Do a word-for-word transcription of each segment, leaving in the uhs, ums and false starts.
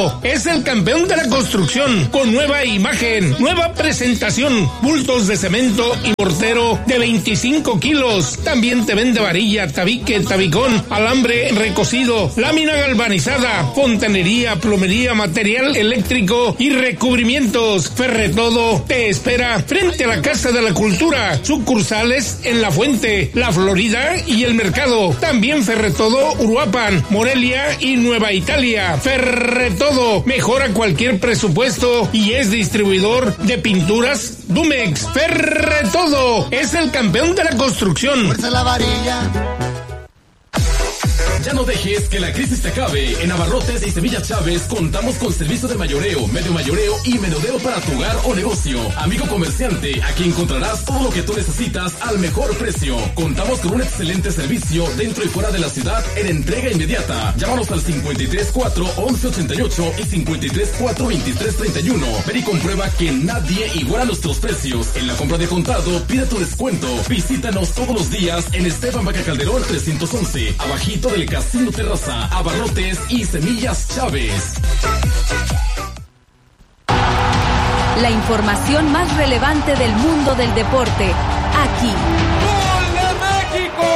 Todo es el campeón de la construcción, con nueva imagen, nueva presentación, bultos de cemento y mortero de veinticinco kilos. También te vende varilla, tabique, tabicón, alambre recocido, lámina galvanizada, fontanería, plomería, material eléctrico y recubrimientos. Ferretodo te espera frente a la Casa de la Cultura, sucursales en La Fuente, La Florida y El Mercado. También Ferretodo Uruapan, Morelia y Nueva Italia. Ferretodo mejora cualquier presupuesto y es distribuidor de pinturas Dumex. Ferretodo es el campeón de la construcción. Fuerza la varilla. Ya no dejes que la crisis te acabe. En Abarrotes y Semillas Chávez contamos con servicio de mayoreo, medio mayoreo y menudeo para tu hogar o negocio. Amigo comerciante, aquí encontrarás todo lo que tú necesitas al mejor precio. Contamos con un excelente servicio dentro y fuera de la ciudad en entrega inmediata. Llámanos al cincuenta y tres cuatro once ochenta y ocho y cincuenta y tres cuatro veintitrés treinta y uno. Ven y comprueba que nadie iguala nuestros precios. En la compra de contado, pide tu descuento. Visítanos todos los días en Esteban Vaca Calderón trescientos once, abajito del Casino Terraza, Abarrotes y Semillas Chávez. La información más relevante del mundo del deporte, aquí. ¡Gol de México!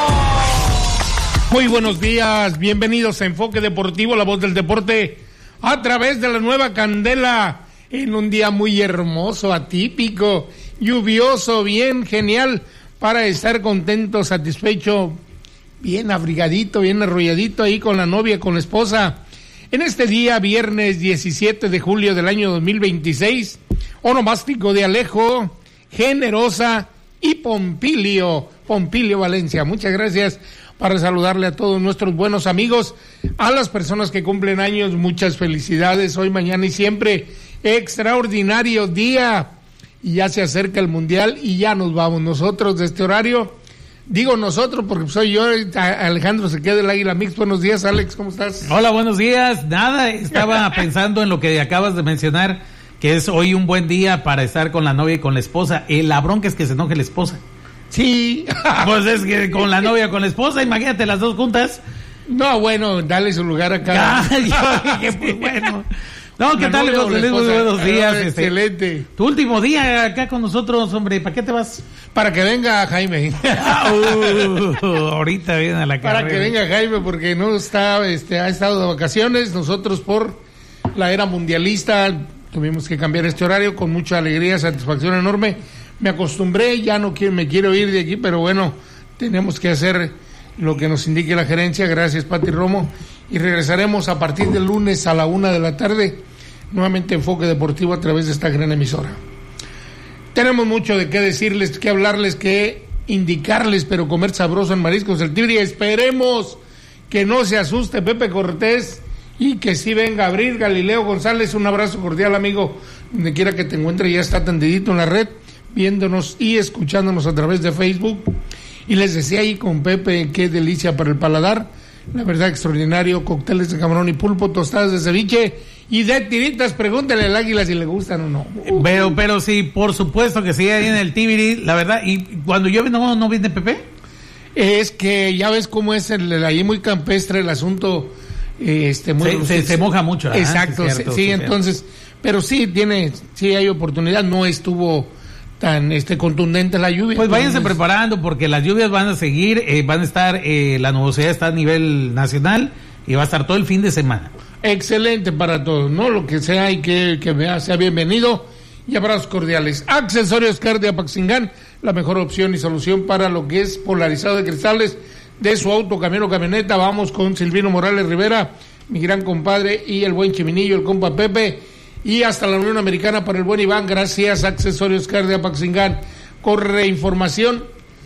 Muy buenos días, bienvenidos a Enfoque Deportivo, la voz del deporte, a través de la nueva Candela, en un día muy hermoso, atípico, lluvioso, bien genial, para estar contento, satisfecho, bien abrigadito, bien arrolladito ahí con la novia, con la esposa. En este día, viernes diecisiete de julio del año dos mil veintiséis, onomástico de Alejo, Generosa y Pompilio, Pompilio Valencia. Muchas gracias, para saludarle a todos nuestros buenos amigos, a las personas que cumplen años, muchas felicidades hoy, mañana y siempre. Extraordinario día, y ya se acerca el Mundial y ya nos vamos nosotros de este horario. Digo nosotros porque soy yo, Alejandro se queda del Águila Mix. Buenos días, Alex, ¿cómo estás? Hola, buenos días. Nada, estaba pensando en lo que acabas de mencionar, que es hoy un buen día para estar con la novia y con la esposa. Eh, la bronca es que se enoje la esposa. Sí. Pues es que con la novia, con la esposa, imagínate las dos juntas. No, bueno, dale su lugar acá. Ah, yo dije, pues bueno. No, ¿qué tal, José Luis? Muy buenos días. Ah, excelente. Este, tu último día acá con nosotros, hombre, ¿para qué te vas? Para que venga Jaime. uh, ahorita viene a la carrera. Para que venga Jaime, porque no está, este, ha estado de vacaciones. Nosotros por la era mundialista tuvimos que cambiar este horario con mucha alegría, satisfacción enorme. Me acostumbré, ya no quiero, me quiero ir de aquí, pero bueno, tenemos que hacer lo que nos indique la gerencia. Gracias, Pati Romo. Y regresaremos a partir del lunes a la una de la tarde, nuevamente Enfoque Deportivo a través de esta gran emisora. Tenemos mucho de qué decirles, qué hablarles, qué indicarles, pero comer sabroso en Mariscos El Tigre. Esperemos que no se asuste Pepe Cortés y que sí venga a abrir. Galileo González, un abrazo cordial, amigo, donde quiera que te encuentre, ya está tendidito en la red, viéndonos y escuchándonos a través de Facebook. Y les decía ahí con Pepe, qué delicia para el paladar. La verdad, extraordinario, cócteles de camarón y pulpo, tostadas de ceviche y de tiritas. Pregúntale al Águila si le gustan o no. Uh. Pero, pero sí, por supuesto que sí, ahí en el Tibiri, la verdad. Y cuando llueve, ¿no, no viene Pepe? Es que ya ves cómo es el, ahí muy campestre el asunto. Este, muy, se, se, se moja mucho. Exacto, ah, sí, cierto, sí, sí, entonces, pero sí tiene, sí hay oportunidad, no estuvo tan este contundente la lluvia. Pues váyanse preparando porque las lluvias van a seguir, eh, van a estar, eh, la nubosidad está a nivel nacional y va a estar todo el fin de semana. Excelente para todos, ¿no? Lo que sea y que, que vea, sea bienvenido y abrazos cordiales. Accesorios Car de Apaxingán, la mejor opción y solución para lo que es polarizado de cristales de su auto, camión o camioneta. Vamos con Silvino Morales Rivera, mi gran compadre, y el buen Chiminillo, el compa Pepe. Y hasta la Unión Americana para el buen Iván. Gracias, Accesorios Car de Apaxingán. Corre información.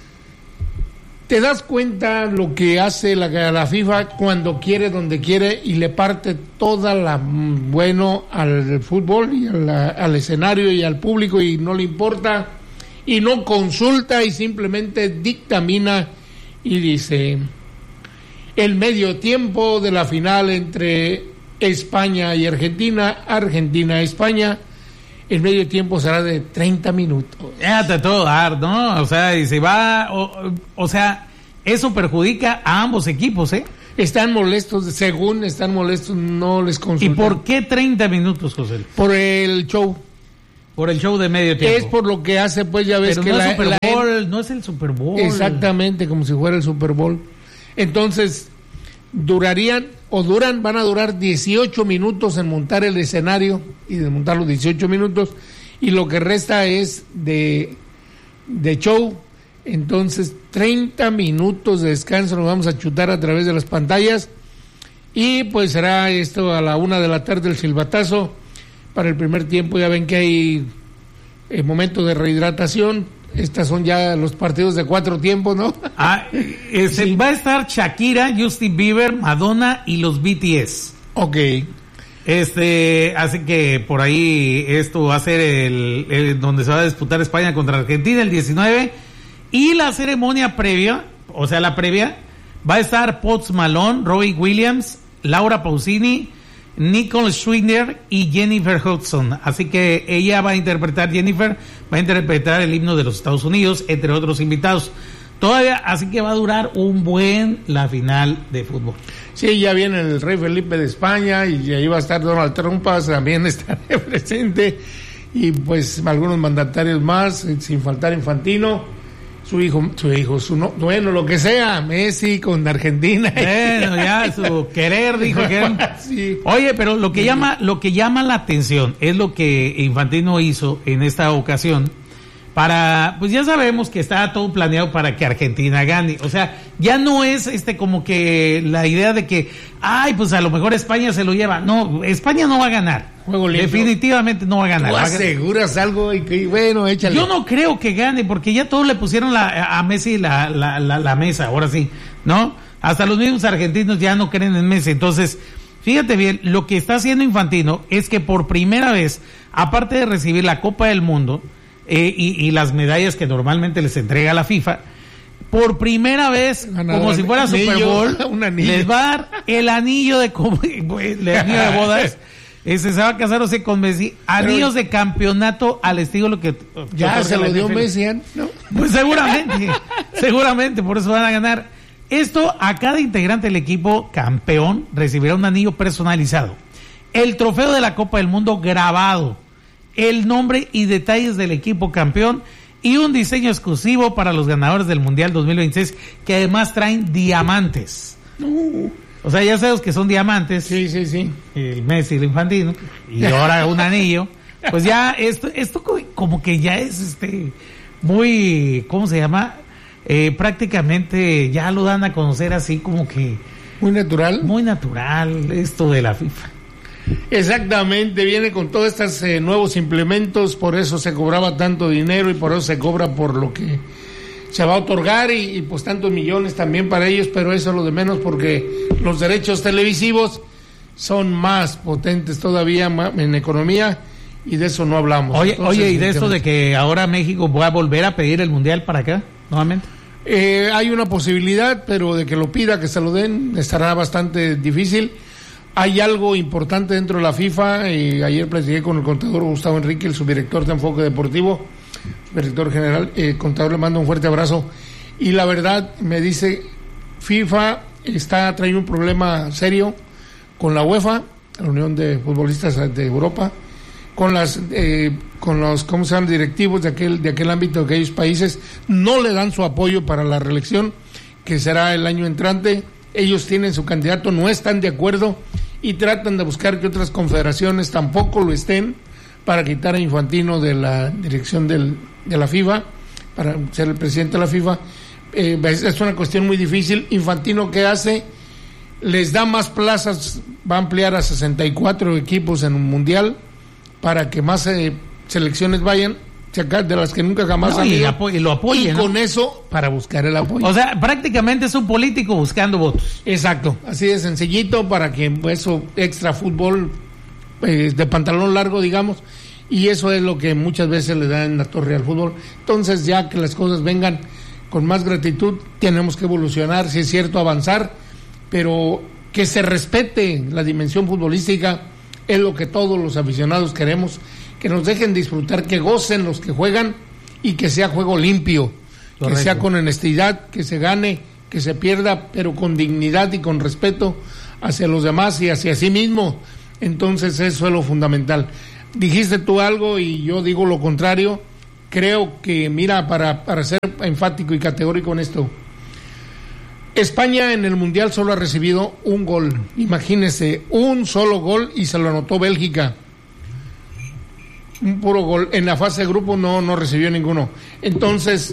¿Te das cuenta lo que hace la, la FIFA cuando quiere, donde quiere, y le parte toda la bueno al fútbol y a la, al escenario y al público, y no le importa, y no consulta, y simplemente dictamina y dice: el medio tiempo de la final entre España y Argentina, Argentina-España, el medio tiempo será de treinta minutos. Ya te todo dar, ¿no? O sea, y se va, o, o sea, eso perjudica a ambos equipos, ¿eh? Están molestos, según están molestos, no les consultan. ¿Y por qué treinta minutos, José? Por el show. Por el show de medio tiempo. Es por lo que hace, pues ya ves. Pero que no la, es Super la, Bowl, no es el Super Bowl. Exactamente, como si fuera el Super Bowl. Entonces, durarían, o duran, van a durar dieciocho minutos en montar el escenario y desmontar los dieciocho minutos, y lo que resta es de, de show. Entonces, treinta minutos de descanso nos vamos a chutar a través de las pantallas, y pues será esto a la una de la tarde el silbatazo para el primer tiempo. Ya ven que hay eh, momentos de rehidratación. Estas son ya los partidos de cuatro tiempos, ¿no? Ah, ese, sí. Va a estar Shakira, Justin Bieber, Madonna y los B T S. Ok. Este, así que por ahí esto va a ser el, el donde se va a disputar España contra Argentina el diecinueve. Y la ceremonia previa, o sea, la previa, va a estar Post Malone, Robbie Williams, Laura Pausini, Nicole Scherzinger y Jennifer Hudson. Así que ella va a interpretar, Jennifer va a interpretar el himno de los Estados Unidos, entre otros invitados. Todavía, así que va a durar un buen la final de fútbol. Sí, ya viene el rey Felipe de España y ahí va a estar Donald Trump, también estará presente, y pues algunos mandatarios más, sin faltar Infantino. Su hijo, su hijo, su no, bueno, lo que sea, Messi con Argentina. Bueno, ya su querer dijo que. Sí. Oye, pero lo que llama, lo que llama la atención es lo que Infantino hizo en esta ocasión para, pues ya sabemos que estaba todo planeado para que Argentina gane. O sea, ya no es este como que la idea de que, ay, pues a lo mejor España se lo lleva. No, España no va a ganar. Juego limpio. Definitivamente no va a ganar. ¿Tú aseguras algo? Y que, bueno, échale. Yo no creo que gane, porque ya todos le pusieron la, a Messi la, la, la, la mesa, ahora sí, ¿no? Hasta los mismos argentinos ya no creen en Messi. Entonces, fíjate bien, lo que está haciendo Infantino es que por primera vez, aparte de recibir la Copa del Mundo eh, y, y las medallas que normalmente les entrega la FIFA, por primera vez, Ganador, como si fuera anillo, Super Bowl, les va a dar el anillo de, el anillo de bodas. Ese se va a casar, o sea, con Messi, anillos de campeonato al estilo lo que ya se lo dio Messi, ¿no? Pues seguramente, seguramente, por eso van a ganar. Esto, a cada integrante del equipo campeón recibirá un anillo personalizado, el trofeo de la Copa del Mundo grabado, el nombre y detalles del equipo campeón y un diseño exclusivo para los ganadores del Mundial dos mil veintiséis, que además traen diamantes. Uh. O sea, ya sabes que son diamantes. Sí, sí, sí. El Messi, el Infantino. Y ahora un anillo. Pues ya, esto, esto como que ya es este muy, ¿cómo se llama? Eh, prácticamente ya lo dan a conocer así como que... Muy natural. Muy natural esto de la FIFA. Exactamente, viene con todos estos eh, nuevos implementos, por eso se cobraba tanto dinero y por eso se cobra por lo que se va a otorgar y, y pues tantos millones también para ellos, pero eso es lo de menos porque los derechos televisivos son más potentes todavía en economía y de eso no hablamos. Oye, Entonces, oye, y de esto de que ahora México va a volver a pedir el Mundial para acá, nuevamente. Eh, hay una posibilidad, pero de que lo pida, que se lo den, estará bastante difícil. Hay algo importante dentro de la FIFA, y ayer platiqué con el contador Gustavo Enrique, el subdirector de Enfoque Deportivo, director general, el eh, contador le manda un fuerte abrazo, y la verdad me dice, FIFA está trayendo un problema serio con la UEFA, la Unión de Futbolistas de Europa, con las eh, con los cómo se llaman directivos de aquel de aquel ámbito, de aquellos países, no le dan su apoyo para la reelección que será el año entrante. Ellos tienen su candidato, no están de acuerdo y tratan de buscar que otras confederaciones tampoco lo estén para quitar a Infantino de la dirección del, de la FIFA, para ser el presidente de la FIFA. Eh, es, es una cuestión muy difícil. Infantino, ¿qué hace? Les da más plazas, va a ampliar a sesenta y cuatro equipos en un mundial para que más eh, selecciones vayan, de las que nunca jamás no, han ido, y, y lo apoyen, y ¿no? con eso para buscar el apoyo. O sea, prácticamente es un político buscando votos. Exacto, así de sencillito, para que eso, extra fútbol eh, de pantalón largo, digamos, y eso es lo que muchas veces le da en la torre al fútbol. Entonces, ya que las cosas vengan con más gratitud, tenemos que evolucionar, si es cierto, avanzar, pero que se respete la dimensión futbolística es lo que todos los aficionados queremos, que nos dejen disfrutar, que gocen los que juegan y que sea juego limpio, Correcto. Que sea con honestidad, que se gane que se pierda, pero con dignidad y con respeto hacia los demás y hacia sí mismo. Entonces eso es lo fundamental. Dijiste tú algo y yo digo lo contrario. Creo que, mira, para, para ser enfático y categórico en esto, España en el Mundial solo ha recibido un gol. Imagínese, un solo gol y se lo anotó Bélgica. Un puro gol. En la fase de grupo no, no recibió ninguno. Entonces,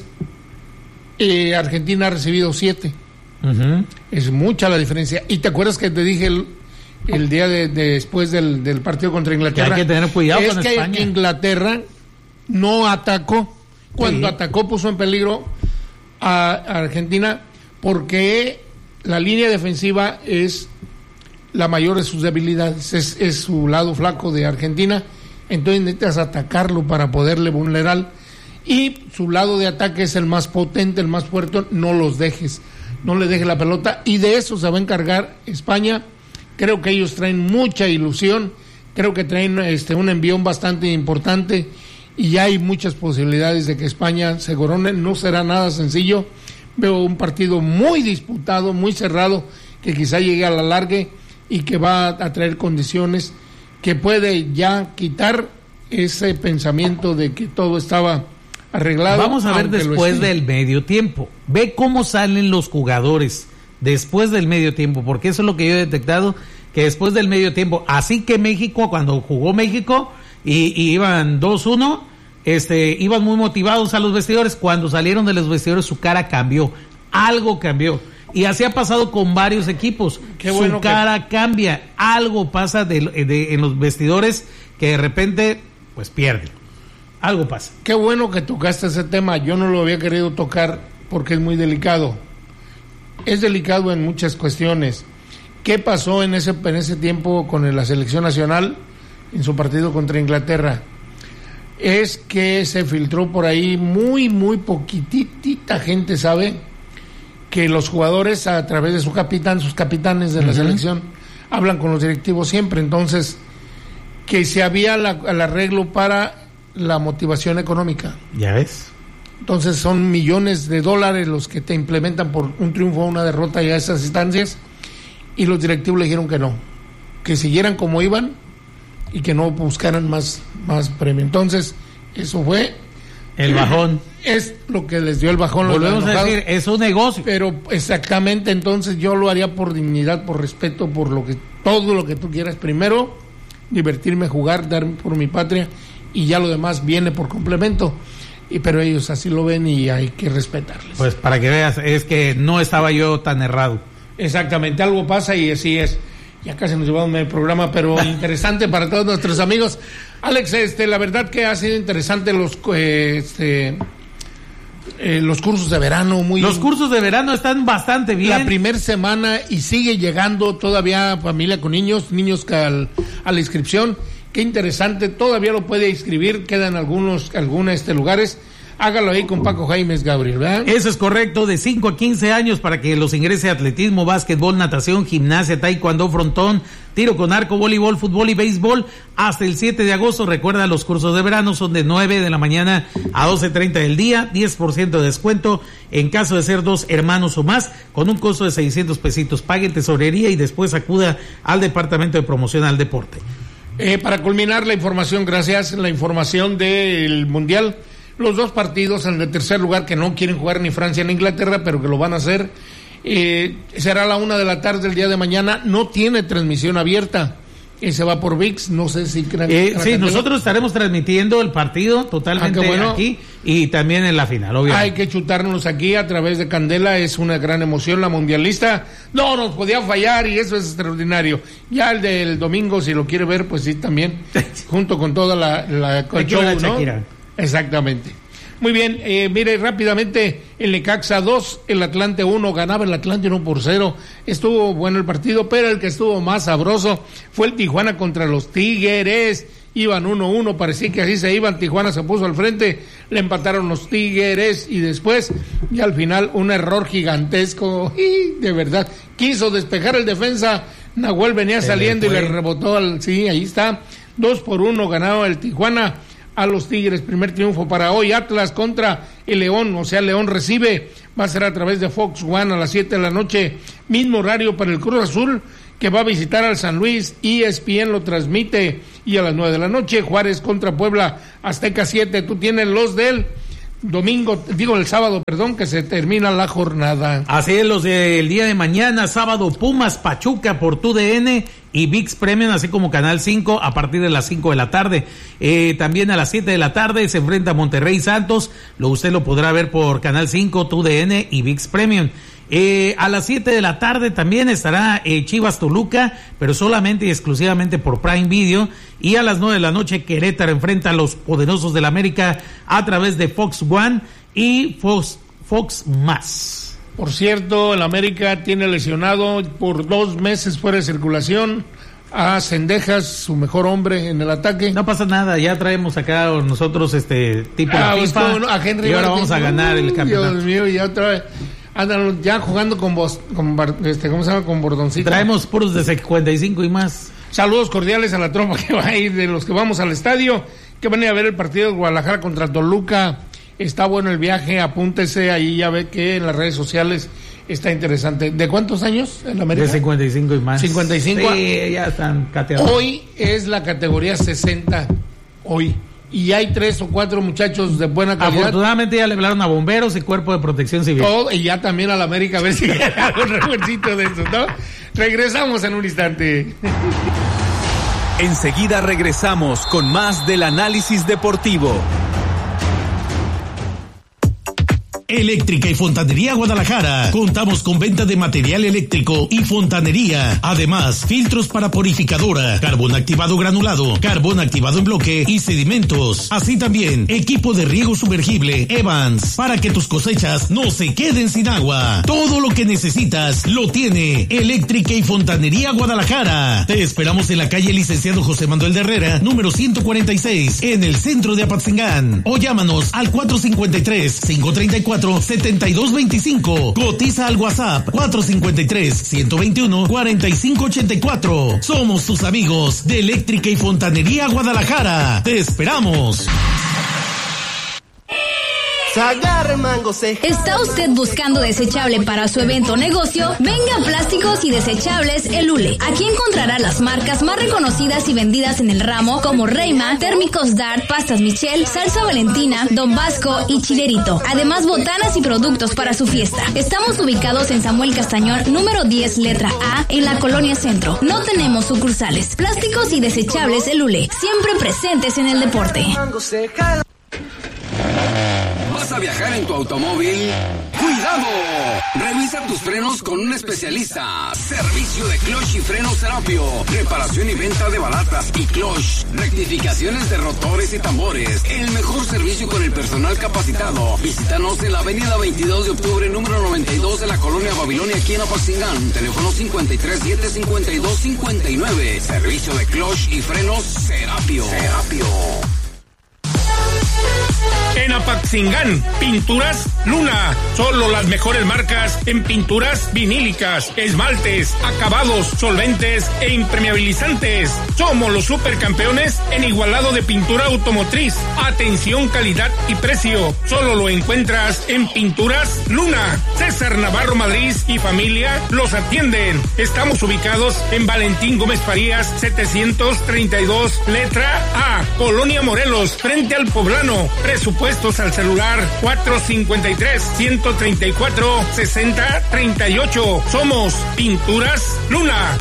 eh, Argentina ha recibido siete. Uh-huh. Es mucha la diferencia. Y te acuerdas que te dije el, el día de, de después del, del partido contra Inglaterra. Que hay que tener cuidado es con que España. Inglaterra no atacó. Cuando sí. atacó puso en peligro a, a Argentina, porque la línea defensiva es la mayor de sus debilidades, es, es su lado flaco de Argentina. Entonces necesitas atacarlo para poderle vulnerar, y su lado de ataque es el más potente, el más fuerte. No los dejes, no le dejes la pelota, y de eso se va a encargar España. Creo que ellos traen mucha ilusión, creo que traen este un envión bastante importante, y ya hay muchas posibilidades de que España se corone. No será nada sencillo. Veo un partido muy disputado, muy cerrado, que quizá llegue a la largue y que va a traer condiciones que puede ya quitar ese pensamiento de que todo estaba arreglado. Vamos a ver después del medio tiempo. Ve cómo salen los jugadores después del medio tiempo, porque eso es lo que yo he detectado, que después del medio tiempo, así que México, cuando jugó México y, y iban dos uno, este, iban muy motivados a los vestidores. Cuando salieron de los vestidores su cara cambió, algo cambió. Y así ha pasado con varios equipos. Qué bueno. Su cara que... cambia, algo pasa de, de, en los vestidores, que de repente pues pierden. Algo pasa. Qué bueno que tocaste ese tema. Yo no lo había querido tocar porque es muy delicado. Es delicado en muchas cuestiones. ¿Qué pasó en ese, en ese tiempo con la selección nacional en su partido contra Inglaterra? Es que se filtró por ahí, muy, muy poquitita gente sabe, que los jugadores, a través de su capitán, sus capitanes de la uh-huh. selección, hablan con los directivos siempre. Entonces, que se había la, el arreglo para la motivación económica. ¿Ya ves? Entonces son millones de dólares los que te implementan por un triunfo o una derrota y a esas instancias, y los directivos le dijeron que no, que siguieran como iban y que no buscaran más, más premio. Entonces, eso fue el bajón. Es lo que les dio el bajón. Volvemos a decir, es un negocio. Pero exactamente, entonces yo lo haría por dignidad, por respeto, por lo que todo lo que tú quieras. Primero, divertirme, jugar, dar por mi patria, y ya lo demás viene por complemento. Y pero ellos así lo ven y hay que respetarles. Pues para que veas, es que no estaba yo tan errado. Exactamente, algo pasa y así es. Ya casi nos llevamos el programa, pero interesante para todos nuestros amigos. Alex, este, la verdad que ha sido interesante los eh, este, eh, los cursos de verano. Muy Los cursos de verano están bastante bien. La primera semana, y sigue llegando todavía familia con niños, niños que al, a la inscripción. Qué interesante, todavía lo puede inscribir, quedan algunos, algunos este, lugares. Hágalo ahí con Paco Jaimes, Gabriel, ¿verdad? Eso es correcto, de cinco a quince años, para que los ingrese atletismo, básquetbol, natación, gimnasia, taekwondo, frontón, tiro con arco, voleibol, fútbol y béisbol, hasta el siete de agosto. Recuerda, los cursos de verano son de nueve de la mañana a doce treinta del día, diez por ciento de descuento en caso de ser dos hermanos o más, con un costo de seiscientos pesitos. Pague tesorería y después acuda al Departamento de Promoción al Deporte. Eh, para culminar la información, gracias, la información del Mundial. Los dos partidos en el tercer lugar, que no quieren jugar ni Francia ni Inglaterra, pero que lo van a hacer, eh, será a la una de la tarde el día de mañana. No tiene transmisión abierta, y se va por V I X. No sé si crean, eh, sí, candela. Nosotros estaremos transmitiendo el partido totalmente ah, bueno. aquí y también en la final, obviamente. Hay que chutarnos aquí a través de Candela. Es una gran emoción la mundialista. No nos podía fallar, y eso es extraordinario. Ya el del domingo, si lo quiere ver, pues sí, también, junto con toda la, la el show, ¿no? Shakira. Exactamente. Muy bien, eh, mire rápidamente, el Necaxa dos, el Atlante uno, ganaba el Atlante uno por cero, estuvo bueno el partido, pero el que estuvo más sabroso fue el Tijuana contra los Tigres. Iban uno uno, parecía que así se iban, Tijuana se puso al frente, le empataron los Tigres, y después, y al final, un error gigantesco, y de verdad, quiso despejar el defensa, Nahuel venía se saliendo y le rebotó al, sí, ahí está, dos por uno ganaba el Tijuana a los Tigres. Primer triunfo para hoy. Atlas contra el León, o sea, León recibe va a ser a través de Fox One a las siete de la noche, mismo horario para el Cruz Azul, que va a visitar al San Luis. E S P N lo transmite, y a las nueve de la noche, Juárez contra Puebla, Azteca siete. Tú tienes los del domingo, digo el sábado, perdón, que se termina la jornada. Así es, los del día de mañana, sábado, Pumas Pachuca por T U D N y V I X Premium, así como Canal cinco a partir de las cinco de la tarde. Eh, también a las siete de la tarde se enfrenta Monterrey Santos, lo usted lo podrá ver por Canal cinco, T U D N y V I X Premium. Eh, a las siete de la tarde también estará eh, Chivas Toluca, pero solamente y exclusivamente por Prime Video. Y a las nueve de la noche Querétaro enfrenta a los poderosos del América a través de Fox One y Fox, Fox Más. Por cierto, el América tiene lesionado por dos meses fuera de circulación a Cendejas, su mejor hombre en el ataque. No pasa nada, ya traemos acá nosotros este tipo ah, de FIFA, pues, no, a Henry y ahora Martin. vamos a ganar el campeonato. Dios mío, ya otra vez andan ya jugando con vos, con este, ¿cómo se llama? Con Bordoncito. Traemos puros de cincuenta y cinco y más. Saludos cordiales a la tropa que va a ir, de los que vamos al estadio, que van a ir a ver el partido de Guadalajara contra Toluca. Está bueno el viaje, apúntese, ahí ya ve que en las redes sociales está interesante. ¿De cuántos años en América? De cincuenta y cinco y más. cincuenta y cinco. Sí, ya están cateados. Hoy es la categoría sesenta, hoy. Y hay tres o cuatro muchachos de buena calidad. Afortunadamente ya le hablaron a bomberos y cuerpo de protección civil. Todo, y ya también a la América, a ver si queda un refuercito de eso, ¿no? Regresamos en un instante. Enseguida regresamos con más del análisis deportivo. Eléctrica y Fontanería Guadalajara. Contamos con venta de material eléctrico y fontanería. Además, filtros para purificadora, carbón activado granulado, carbón activado en bloque y sedimentos. Así también, equipo de riego sumergible Evans, para que tus cosechas no se queden sin agua. Todo lo que necesitas lo tiene Eléctrica y Fontanería Guadalajara. Te esperamos en la calle Licenciado José Manuel de Herrera, número ciento cuarenta y seis, en el centro de Apatzingán. O llámanos al cuatro cinco tres, cinco tres cuatro, siete dos dos cinco. Cotiza al WhatsApp cuatro cinco tres, uno dos uno, cuatro cinco ocho cuatro. Somos tus amigos de Eléctrica y Fontanería Guadalajara. Te esperamos. ¿Está usted buscando desechable para su evento o negocio? Venga a Plásticos y Desechables El Ule. Aquí encontrará las marcas más reconocidas y vendidas en el ramo, como Reima, Térmicos Dart, Pastas Michel, Salsa Valentina, Don Vasco y Chilerito. Además, botanas y productos para su fiesta. Estamos ubicados en Samuel Castañón, número diez, letra A, en la Colonia Centro. No tenemos sucursales. Plásticos y Desechables El Ule, siempre presentes en el deporte. ¿Vas a viajar en tu automóvil? ¡Cuidado! Revisa tus frenos con un especialista. Servicio de clutch y frenos Serapio. Reparación y venta de balatas y clutch. Rectificaciones de rotores y tambores. El mejor servicio con el personal capacitado. Visítanos en la avenida veintidós de octubre, número noventa y dos de la Colonia Babilonia, aquí en Apatzingán. Teléfono cincuenta y tres, siete cincuenta y dos, cincuenta y nueve. Servicio de clutch y frenos Serapio. Serapio. En Apatzingán, Pinturas Luna. Solo las mejores marcas en pinturas vinílicas, esmaltes, acabados, solventes e impermeabilizantes. Somos los supercampeones en igualado de pintura automotriz. Atención, calidad y precio. Solo lo encuentras en Pinturas Luna. César Navarro Madrid y familia los atienden. Estamos ubicados en Valentín Gómez Farías, setecientos treinta y dos, letra A, Colonia Morelos, frente al Poblano. Presupuestos al celular cuatro cinco tres, uno tres cuatro, seis cero tres ocho. Somos Pinturas Luna.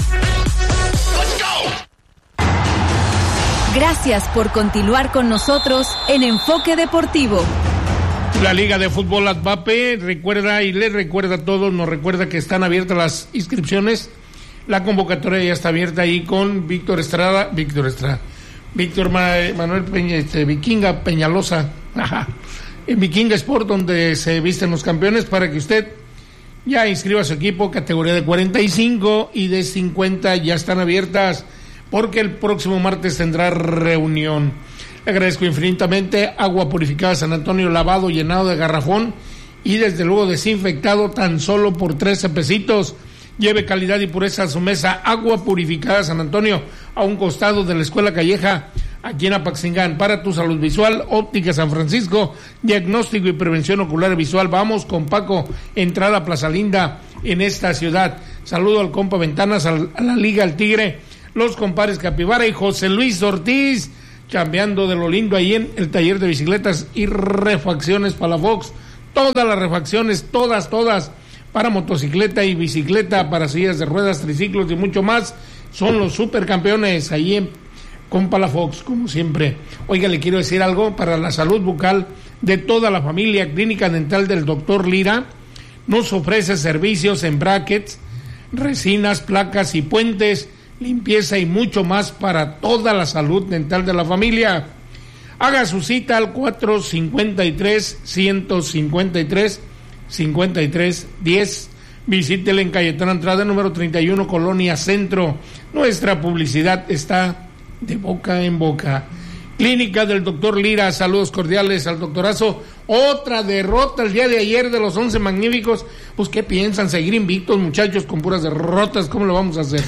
Gracias por continuar con nosotros en Enfoque Deportivo. La Liga de Fútbol Atbape recuerda y les recuerda a todos, nos recuerda que están abiertas las inscripciones. La convocatoria ya está abierta ahí con Víctor Estrada, Víctor Estrada, Víctor Manuel Peña, este, Vikinga Peñalosa, ajá, en Vikinga Sport, donde se visten los campeones, para que usted ya inscriba a su equipo. Categoría de cuarenta y cinco y de cincuenta ya están abiertas, porque el próximo martes tendrá reunión. Le agradezco infinitamente Agua Purificada San Antonio, lavado, llenado de garrafón y desde luego desinfectado tan solo por trece pesitos. Lleve calidad y pureza a su mesa. Agua Purificada San Antonio, a un costado de la Escuela Calleja, aquí en Apaxingán. Para tu salud visual, Óptica San Francisco, diagnóstico y prevención ocular y visual. Vamos con Paco, entrada a Plaza Linda en esta ciudad. Saludo al compa Ventanas, al, a la Liga al Tigre, los compares Capibara y José Luis Ortiz, chambeando de lo lindo ahí en el taller de bicicletas y refacciones Palafox. Todas las refacciones, todas, todas, para motocicleta y bicicleta, para sillas de ruedas, triciclos y mucho más. Son los supercampeones ahí en, con Palafox, como siempre. Oiga, le quiero decir algo para la salud bucal de toda la familia. Clínica Dental del doctor Lira nos ofrece servicios en brackets, resinas, placas y puentes, limpieza y mucho más para toda la salud dental de la familia. Haga su cita al cuatro cincuenta y tres, ciento cincuenta y tres, cincuenta y tres diez. Visítele en Cayetano Andrade, número treinta y uno, Colonia Centro. Nuestra publicidad está de boca en boca. Clínica del doctor Lira, saludos cordiales al doctorazo. Otra derrota el día de ayer de los once magníficos. Pues, ¿qué piensan? ¿Seguir invictos, muchachos, con puras derrotas? ¿Cómo lo vamos a hacer?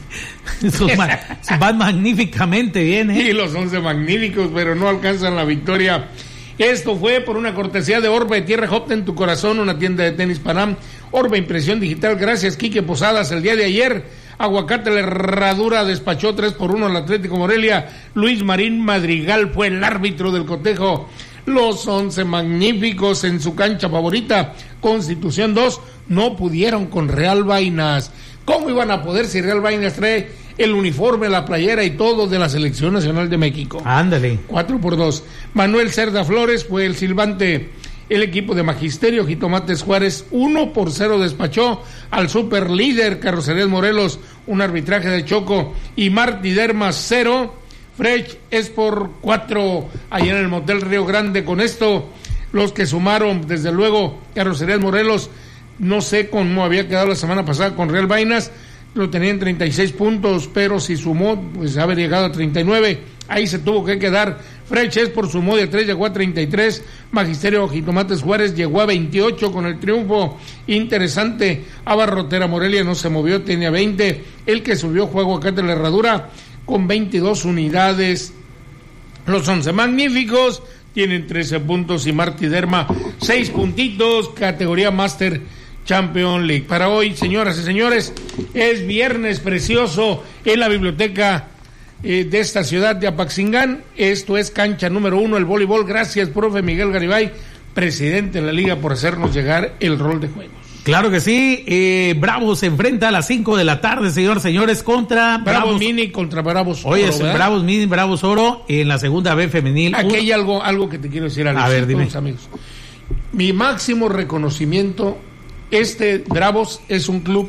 Esos ma- van magníficamente bien, ¿eh? Sí, los once magníficos, pero no alcanzan la victoria. Esto fue por una cortesía de Orbe, Tierra Hopta en tu corazón, una tienda de tenis Panam. Orbe Impresión Digital, gracias Quique Posadas. El día de ayer, Aguacate la Herradura despachó tres por uno al Atlético Morelia. Luis Marín Madrigal fue el árbitro del cotejo. Los once magníficos en su cancha favorita, Constitución dos, no pudieron con Real Vainas. ¿Cómo iban a poder si Real Vainas trae el uniforme, la playera y todo de la Selección Nacional de México? Ándale. Cuatro por dos. Manuel Cerda Flores fue el silbante. El equipo de Magisterio Jitomates Juárez uno por cero despachó al super líder Carrocerías Morelos, un arbitraje de Choco, y Martí Dermas cero, Frech es por cuatro allá en el Motel Río Grande. Con esto, los que sumaron, desde luego, Carrocerías Morelos, no sé cómo había quedado la semana pasada con Real Vainas, lo tenía en treinta y seis puntos, pero si sumó, pues haber llegado a treinta y nueve, ahí se tuvo que quedar. Freches por sumó de tres, llegó a treinta y tres, Magisterio Jitomates Juárez llegó a veintiocho con el triunfo interesante. Abarrotera Morelia no se movió, tenía veinte, el que subió fue Aguacate la Herradura con veintidós unidades. Los once magníficos tienen trece puntos y Martí Derma seis puntitos, categoría Master Champion League. Para hoy, señoras y señores, es viernes precioso en la biblioteca eh, de esta ciudad de Apaxingán. Esto es cancha número uno, el voleibol. Gracias, profe Miguel Garibay, presidente de la liga, por hacernos llegar el rol de juegos. Claro que sí. eh, Bravos se enfrenta a las cinco de la tarde, señores, señores, contra Bravos, Bravos Mini contra Bravos Oro. Oye, ¿verdad? Bravos Mini, Bravos Oro en la segunda B femenil. Aquí hay algo, algo que te quiero decir, Alex, a ver, dime. amigos. Mi máximo reconocimiento. Este Bravos es un club,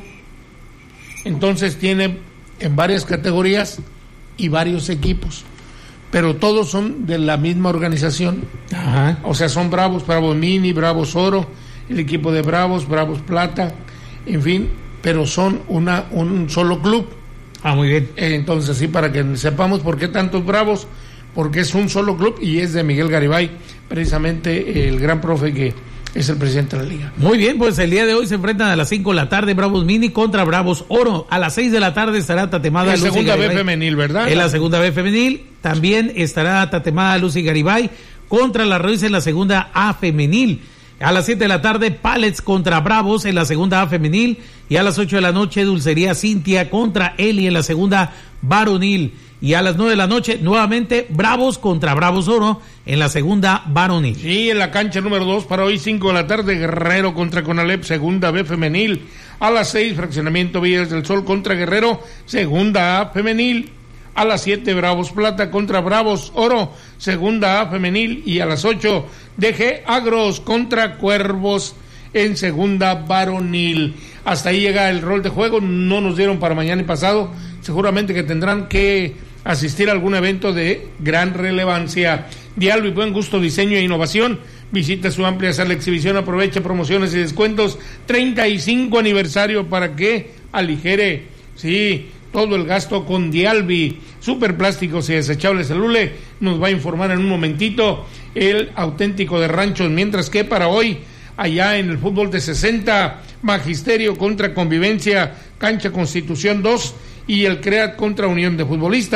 entonces tiene en varias categorías y varios equipos, pero todos son de la misma organización. Ajá. O sea, son Bravos, Bravos Mini, Bravos Oro, el equipo de Bravos, Bravos Plata, en fin, pero son una un solo club. Ah, muy bien. Entonces, sí, para que sepamos por qué tantos Bravos, porque es un solo club y es de Miguel Garibay, precisamente el gran profe que es el presidente de la liga. Muy bien, pues el día de hoy se enfrentan a las cinco de la tarde Bravos Mini contra Bravos Oro. A las seis de la tarde estará Tatemada En la Lucy segunda B Garibay. femenil, ¿verdad? En la segunda B femenil también estará Tatemada Lucy Garibay contra la Ruiz en la segunda A femenil. A las siete de la tarde Pallets contra Bravos en la segunda A femenil, y a las ocho de la noche Dulcería Cintia contra Eli en la segunda varonil. Y a las nueve de la noche, nuevamente, Bravos contra Bravos Oro en la segunda varonil. Sí, en la cancha número dos, para hoy, cinco de la tarde, Guerrero contra Conalep, segunda B femenil. A las seis, Fraccionamiento Villas del Sol contra Guerrero, segunda A femenil. A las siete, Bravos Plata contra Bravos Oro, segunda A femenil. Y a las ocho, D G Agros contra Cuervos en segunda varonil. Hasta ahí llega el rol de juego. No nos dieron para mañana y pasado. Seguramente que tendrán que asistir a algún evento de gran relevancia. Dialbi, buen gusto, diseño e innovación. Visita su amplia sala de exhibición, aprovecha promociones y descuentos. treinta y cinco aniversario para que aligere, sí, todo el gasto con Dialbi. Superplásticos y desechables el Lule nos va a informar en un momentito el auténtico de Ranchos. Mientras que para hoy, allá en el fútbol de sesenta, Magisterio contra Convivencia, cancha Constitución dos, y el CREAT contra Unión de Futbolistas.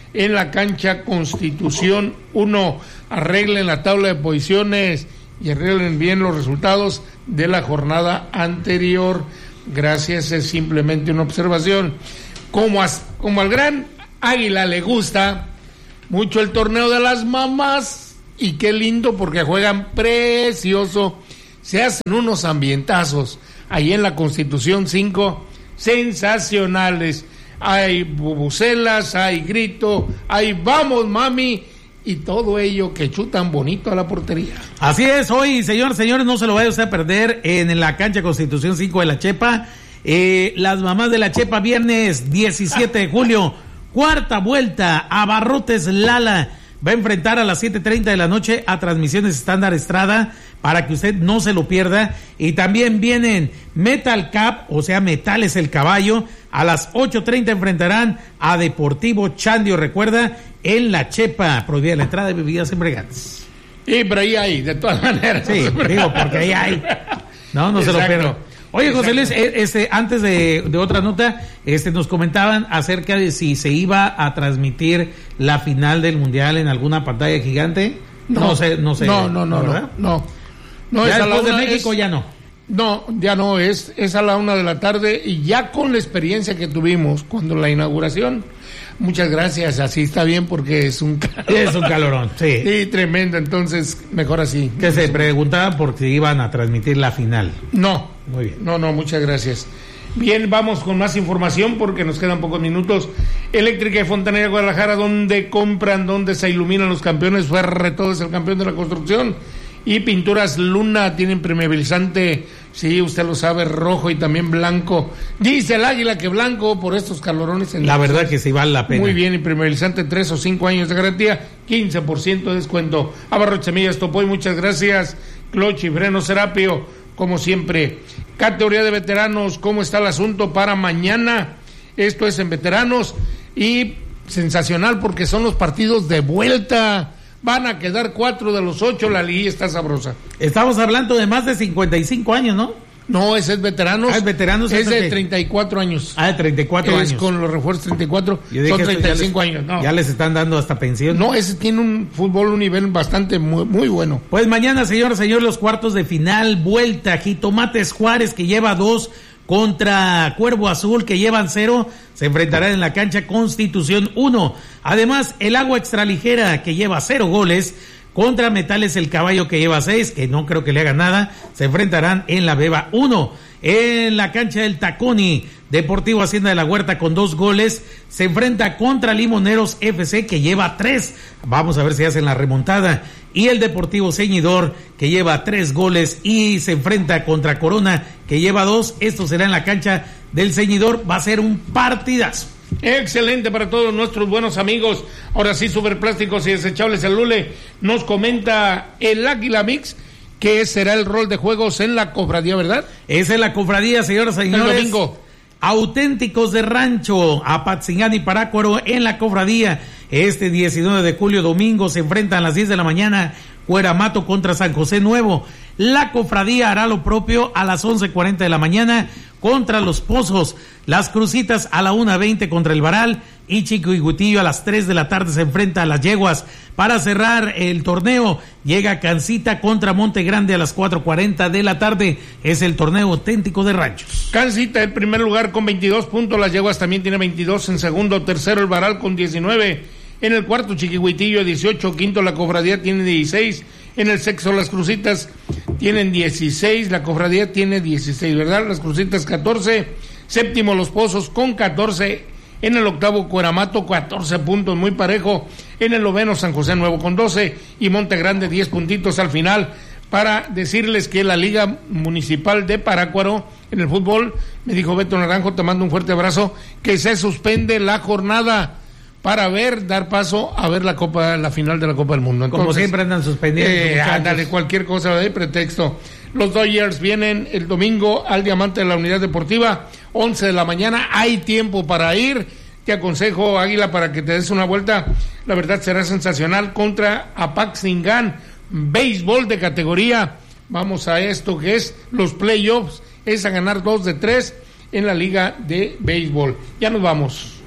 en la cancha Constitución uno. Arreglen la tabla de posiciones y arreglen bien los resultados de la jornada anterior. Gracias, es simplemente una observación. Como, as, como al gran Águila le gusta mucho el torneo de las mamás, y qué lindo porque juegan precioso, se hacen unos ambientazos ahí en la Constitución cinco, sensacionales. Hay bubucelas, hay grito, hay vamos mami, y todo ello que chutan bonito a la portería. Así es, hoy, señores, señores, no se lo vaya usted a perder en la cancha Constitución cinco de La Chepa. Eh, las mamás de La Chepa, viernes diecisiete de julio, cuarta vuelta, Abarrotes Lala. Va a enfrentar a las siete treinta de la noche a Transmisiones Estándar Estrada, para que usted no se lo pierda. Y también vienen Metal Cap, o sea, Metales el Caballo. A las ocho treinta enfrentarán a Deportivo Chandio, recuerda, en La Chepa. Prohibida la entrada de bebidas embriagantes. Y por ahí hay, de todas maneras. Sí, digo, porque ahí hay. No, no Exacto. se lo pierda. Oye, José Luis, este, antes de, de otra nota, este, nos comentaban acerca de si se iba a transmitir la final del Mundial en alguna pantalla gigante. No, no sé, no sé. No, no, no, ¿verdad? no. No, no ya es después a la una, de México es, ya no. No, ya no, es, es a la una de la tarde, y ya con la experiencia que tuvimos cuando la inauguración, muchas gracias, así está bien porque es un calorón. Es un calorón, sí. Sí, tremendo, entonces mejor así. Que se preguntaban por si iban a transmitir la final. No, muy bien. No, no, muchas gracias. Bien, vamos con más información porque nos quedan pocos minutos. Eléctrica y Fontanería Guadalajara, donde compran, donde se iluminan los campeones. Ferretodo es el campeón de la construcción. Y Pinturas Luna tienen permeabilizante, sí, usted lo sabe, rojo y también blanco. Dice el Águila que blanco por estos calorones. En la verdad que sí vale la pena. Muy bien, y permeabilizante tres o cinco años de garantía, quince por ciento de descuento. Abarrotes Semillas Topoy, muchas gracias. Cloch y Freno Serapio, como siempre. Categoría de veteranos, ¿cómo está el asunto para mañana? Esto es en veteranos, y sensacional porque son los partidos de vuelta. Van a quedar cuatro de los ocho, la liguilla está sabrosa. Estamos hablando de más de cincuenta y cinco años, ¿no? No, ese es veteranos. Ah, es veteranos. Es de treinta y cuatro años. Ah, de treinta y cuatro es años. Con los refuerzos treinta y cuatro, son treinta y cinco años. No. Ya les están dando hasta pensión. No, ese tiene un fútbol, un nivel bastante muy, muy bueno. Pues mañana, señores, señores, los cuartos de final, vuelta, Jitomates Juárez, que lleva dos, contra Cuervo Azul, que llevan cero, se enfrentarán en la cancha Constitución uno. Además, el Agua Extraligera, que lleva cero goles, contra Metales el Caballo, que lleva seis, que no creo que le haga nada, se enfrentarán en la Beba uno. En la cancha del Taconi, Deportivo Hacienda de la Huerta, con dos goles, se enfrenta contra Limoneros F C, que lleva tres. Vamos a ver si hacen la remontada. Y el Deportivo Ceñidor, que lleva tres goles, y se enfrenta contra Corona, que lleva dos. Esto será en la cancha del Ceñidor. Va a ser un partidazo. Excelente para todos nuestros buenos amigos. Ahora sí, Superplásticos y Desechables El Lule nos comenta el Águila Mix, que será el rol de juegos en la cofradía, ¿verdad? Es en la cofradía, señoras y señores. El domingo. Auténticos de Rancho, Apatzingán y Parácuaro en la cofradía. Este diecinueve de julio, domingo, se enfrentan a las diez de la mañana Cueramato contra San José Nuevo. La cofradía hará lo propio a las once cuarenta de la mañana contra Los Pozos. Las Crucitas a la una veinte contra el Varal, y Chico y Gutillo a las tres de la tarde se enfrenta a las Yeguas. Para cerrar el torneo llega Cancita contra Monte Grande a las cuatro cuarenta de la tarde. Es el torneo auténtico de ranchos. Cancita en primer lugar con veintidós puntos, las Yeguas también tiene veintidós, en segundo, tercero el Varal con diecinueve, en el cuarto Chiquihuitillo dieciocho, quinto la cofradía tiene dieciséis, en el sexto las Crucitas tienen dieciséis, la cofradía tiene dieciséis, ¿verdad? Las Crucitas catorce, séptimo Los Pozos con catorce, en el octavo Cueramato catorce puntos, muy parejo, en el noveno San José Nuevo con doce, y Monte Grande diez puntitos al final. Para decirles que la Liga Municipal de Parácuaro en el fútbol, me dijo Beto Naranjo, te mando un fuerte abrazo, que se suspende la jornada para ver, dar paso a ver la Copa, la final de la Copa del Mundo. Entonces, como siempre andan suspendiendo. Eh, ándale, cualquier cosa de pretexto. Los Dodgers vienen el domingo al Diamante de la Unidad Deportiva, once de la mañana, hay tiempo para ir. Te aconsejo, Águila, para que te des una vuelta, la verdad será sensacional, contra Apatzingán, béisbol de categoría. Vamos a esto que es los playoffs, es a ganar dos de tres en la liga de béisbol. Ya nos vamos.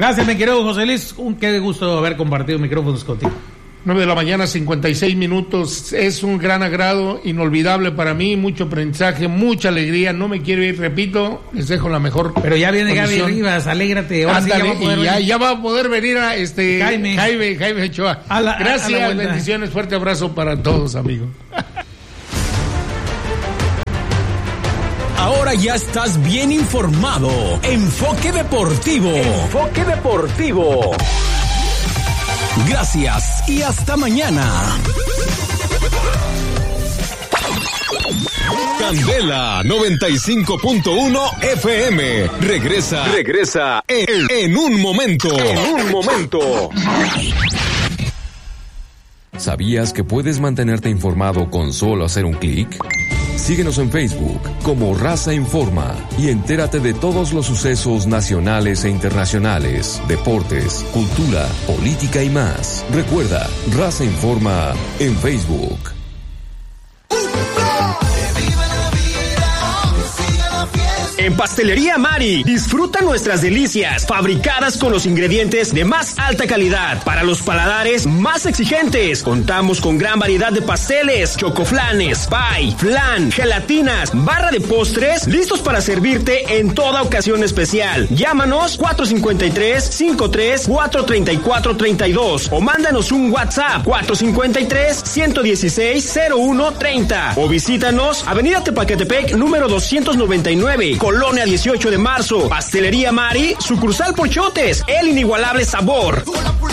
Gracias, mi querido José Luis. Un qué gusto haber compartido micrófonos contigo. nueve de la mañana, cincuenta y seis minutos. Es un gran agrado, inolvidable para mí, mucho aprendizaje, mucha alegría. No me quiero ir, repito, les dejo la mejor. Pero ya viene condición. Gaby Rivas, alégrate. Ahora Ándale, sí ya, va a poder y ya, venir. ya va a poder venir a este Jaime. Jaime, Jaime Ochoa. A la- a Gracias, la vuelta. bendiciones, fuerte abrazo para todos, amigos. Ahora ya estás bien informado. Enfoque Deportivo. Enfoque Deportivo. Gracias y hasta mañana. Candela noventa y cinco punto uno F M. Regresa, regresa en, en un momento. En un momento. ¿Sabías que puedes mantenerte informado con solo hacer un clic? Síguenos en Facebook como Raza Informa y entérate de todos los sucesos nacionales e internacionales, deportes, cultura, política y más. Recuerda, Raza Informa en Facebook. En Pastelería Mari, disfruta nuestras delicias, fabricadas con los ingredientes de más alta calidad, para los paladares más exigentes. Contamos con gran variedad de pasteles, chocoflanes, pie, flan, gelatinas, barra de postres, listos para servirte en toda ocasión especial. Llámanos cuatro cinco tres, cinco tres, cuatro tres cuatro tres dos o mándanos un WhatsApp cuatro cinco tres, uno uno seis, cero uno tres cero o visítanos Avenida Tepalcatepec número doscientos noventa y nueve, Colonia dieciocho de marzo. Pastelería Mari, sucursal Pochotes, el inigualable sabor.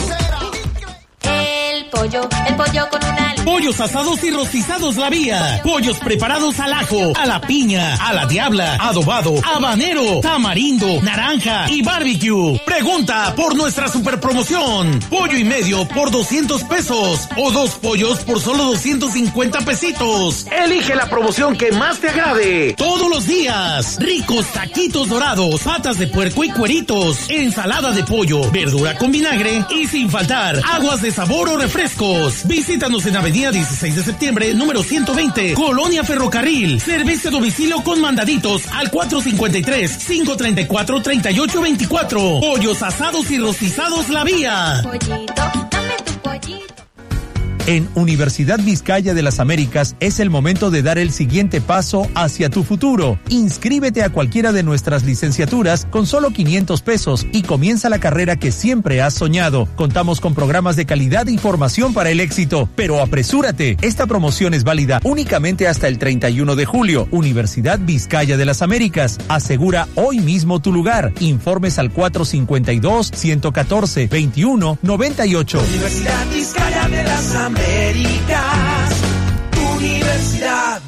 El pollo, el pollo con una... Pollos asados y rostizados La Vía. Pollos preparados al ajo, a la piña, a la diabla, adobado, habanero, tamarindo, naranja y barbecue. Pregunta por nuestra super promoción. Pollo y medio por doscientos pesos o dos pollos por solo doscientos cincuenta pesitos. Elige la promoción que más te agrade. Todos los días. Ricos taquitos dorados, patas de puerco y cueritos, ensalada de pollo, verdura con vinagre y sin faltar aguas de sabor o refrescos. Visítanos en Avenida dieciséis de septiembre, número ciento veinte, Colonia Ferrocarril. Servicio a domicilio con mandaditos al cuatro cinco tres, cinco tres cuatro, tres ocho dos cuatro. Pollos asados y rostizados La Vía. Pollito, dame tu pollito. En Universidad Vizcaya de las Américas es el momento de dar el siguiente paso hacia tu futuro. Inscríbete a cualquiera de nuestras licenciaturas con solo quinientos pesos y comienza la carrera que siempre has soñado. Contamos con programas de calidad y formación para el éxito, pero apresúrate. Esta promoción es válida únicamente hasta el treinta y uno de julio. Universidad Vizcaya de las Américas. Asegura hoy mismo tu lugar. Informes al cuatro cinco dos, uno uno cuatro, veintiuno noventa y ocho. Universidad Vizcaya de las Américas. Américas, Universidad.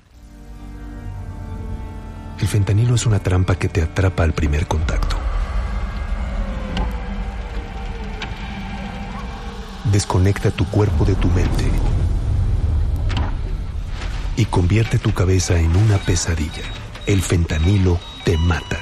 El fentanilo es una trampa que te atrapa al primer contacto. Desconecta tu cuerpo de tu mente y convierte tu cabeza en una pesadilla. El fentanilo te mata.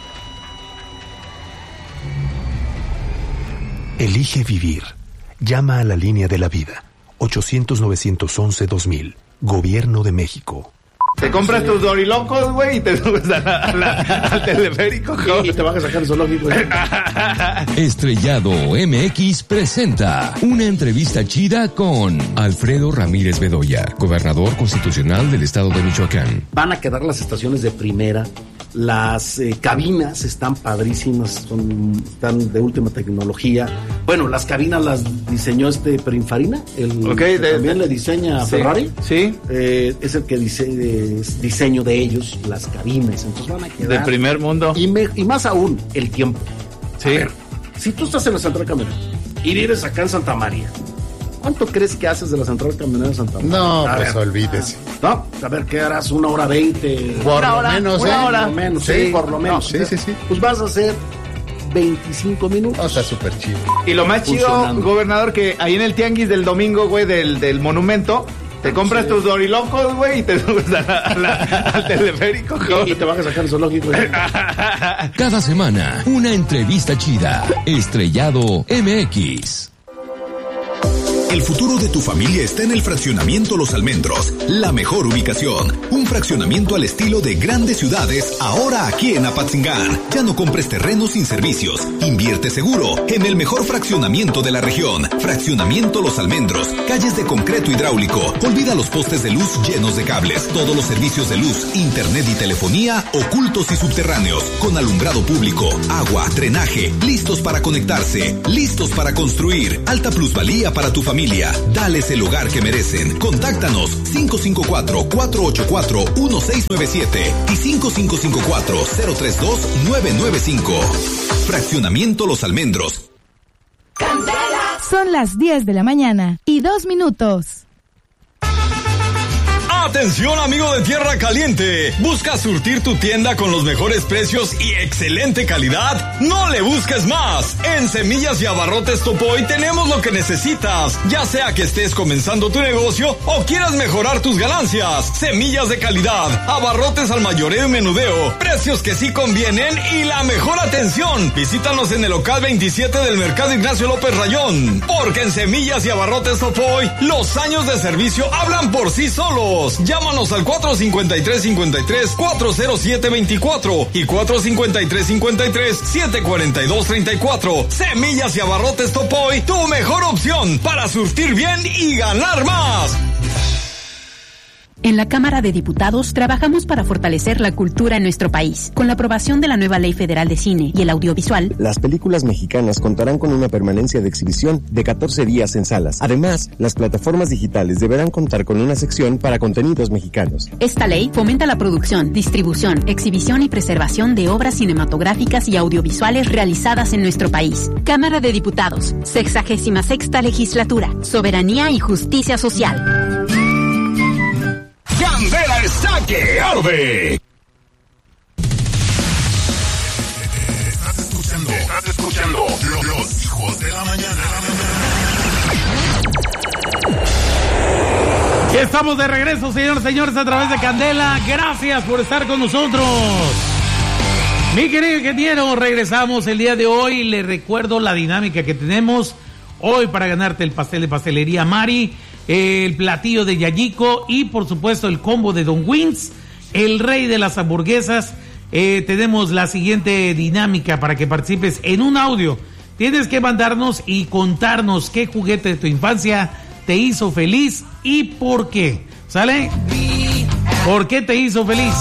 Elige vivir. Llama a la línea de la vida. ochocientos, novecientos once, dos mil. Gobierno de México. Te compras tus dorilocos, güey, y te subes a la, a la, al teleférico, y te vas a sacar el zoológico. Estrellado M X presenta una entrevista chida con Alfredo Ramírez Bedoya, gobernador constitucional del estado de Michoacán. Van a quedar las estaciones de primera. Las eh, cabinas están padrísimas, son, están de última tecnología. Bueno, las cabinas las diseñó este Pininfarina, el okay, que de, también de, le diseña a sí, Ferrari. Sí. Eh, es el que dice, eh, es diseño de ellos, las cabinas. Entonces van a quedar. De primer mundo. Y, me, y más aún, el tiempo. Sí. A ver, si tú estás en la central camionera y vives acá en Santa María, ¿cuánto crees que haces de la central camionera de Santa María? No, a pues ver, olvídese. No, a ver, ¿qué harás? ¿Una hora veinte? Por una lo hora, menos, una ¿eh? hora. Por lo menos, sí, sí por lo menos. No, sí, sí, sí. Pues vas a hacer veinticinco minutos. O sea, súper chido. Y lo más chido, gobernador, que ahí en el tianguis del domingo, güey, del, del monumento, te compras sí. tus dorilocos, güey, y te subes a la, a la, al teleférico, y, y te vas a sacar el zoológico. Cada semana, una entrevista chida. Estrellado M X. El futuro de tu familia está en el fraccionamiento Los Almendros, la mejor ubicación. Un fraccionamiento al estilo de grandes ciudades, ahora aquí en Apatzingán. Ya no compres terrenos sin servicios. Invierte seguro en el mejor fraccionamiento de la región. Fraccionamiento Los Almendros, calles de concreto hidráulico. Olvida los postes de luz llenos de cables. Todos los servicios de luz, internet y telefonía ocultos y subterráneos, con alumbrado público, agua, drenaje, listos para conectarse, listos para construir. Alta plusvalía para tu familia. Dales el hogar que merecen. Contáctanos cinco cinco cuatro, cuatro ocho cuatro, uno seis nueve siete y cinco cinco cinco cuatro, cero tres dos, nueve nueve cinco. Fraccionamiento Los Almendros. Son las diez de la mañana y dos minutos. Atención, amigo de Tierra Caliente. ¿Buscas surtir tu tienda con los mejores precios y excelente calidad? No le busques más. En Semillas y Abarrotes Topoy tenemos lo que necesitas, ya sea que estés comenzando tu negocio o quieras mejorar tus ganancias. Semillas de calidad, abarrotes al mayoreo y menudeo, precios que sí convienen y la mejor atención. Visítanos en el local veintisiete del Mercado Ignacio López Rayón, porque en Semillas y Abarrotes Topoy los años de servicio hablan por sí solos. Llámanos al cuatro cinco tres cinco tres, cuatro cero siete veinticuatro y cuatro cinco tres cinco tres, siete cuatro dos treinta y cuatro. Semillas y Abarrotes Topoy, tu mejor opción para surtir bien y ganar más. En la Cámara de Diputados trabajamos para fortalecer la cultura en nuestro país. Con la aprobación de la nueva Ley Federal de Cine y el Audiovisual, las películas mexicanas contarán con una permanencia de exhibición de catorce días en salas. Además, las plataformas digitales deberán contar con una sección para contenidos mexicanos. Esta ley fomenta la producción, distribución, exhibición y preservación de obras cinematográficas y audiovisuales realizadas en nuestro país. Cámara de Diputados, sexagésima sexta legislatura, soberanía y justicia social. Candela está que arde. Estás escuchando, estás escuchando los, los hijos de la mañana. Ya estamos de regreso, señores, señores, a través de Candela. Gracias por estar con nosotros. Mi querido ingeniero, regresamos el día de hoy. Le recuerdo la dinámica que tenemos hoy para ganarte el pastel de Pastelería Mari, el platillo de Yayico y por supuesto el combo de Don Wings, el rey de las hamburguesas. Eh, tenemos la siguiente dinámica para que participes en un audio. Tienes que mandarnos y contarnos qué juguete de tu infancia te hizo feliz y por qué. ¿Sale? ¿Por qué te hizo feliz?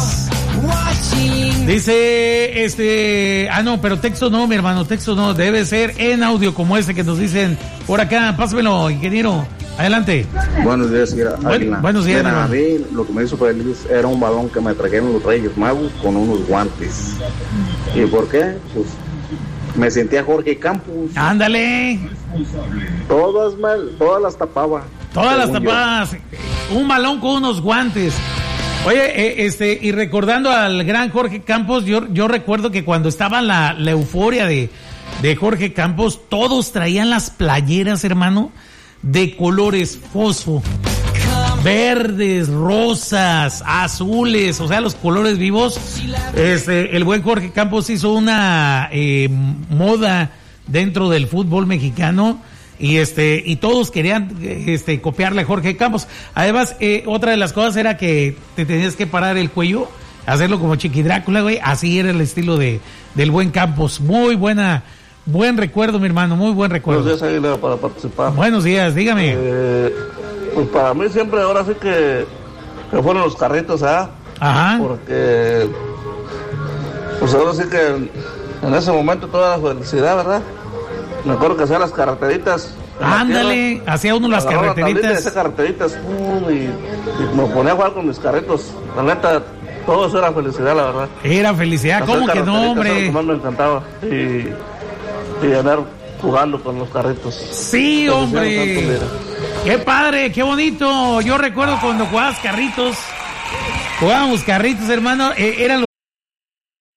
Dice este, ah no, pero texto no, mi hermano, texto no, debe ser en audio como este que nos dicen por acá. Pásamelo, ingeniero. Adelante. Buenos días, señora Águila. Buenos días, Mira, a mí lo que me hizo feliz era un balón que me trajeron los Reyes Magos con unos guantes. ¿Y por qué? Pues me sentía Jorge Campos. Ándale. Todas mal, todas las tapaba. Todas las tapadas. Yo. Un balón con unos guantes. Oye, eh, este, y recordando al gran Jorge Campos, yo, yo recuerdo que cuando estaba la, la euforia de, de Jorge Campos, todos traían las playeras, hermano, de colores fosfo, verdes, rosas, azules, o sea, los colores vivos. Este, el buen Jorge Campos hizo una eh, moda dentro del fútbol mexicano y este y todos querían este copiarle a Jorge Campos. Además, eh, otra de las cosas era que te tenías que parar el cuello, hacerlo como Chiqui Drácula, güey. Así era el estilo de del buen Campos. Muy buena. Buen recuerdo, mi hermano, muy buen recuerdo. Buenos días, Águila, para participar. Buenos días, dígame. Eh, pues para mí siempre, ahora sí que, que fueron los carritos, ¿ah? ¿eh? Ajá. Porque, pues ahora sí que en, en ese momento toda la felicidad, ¿verdad? Me acuerdo que hacía las carreteritas. Ándale, hacía uno las carreteritas. Esas carreteritas, uh, y, y me ponía a jugar con mis carritos. La neta, todo eso era felicidad, la verdad. Era felicidad, hacer ¿cómo que no, hombre? Más me encantaba. Y... y andar jugando con los carritos. Sí, hombre. Qué padre, qué bonito. Yo recuerdo cuando jugabas carritos. Jugábamos carritos, hermano. Eh, eran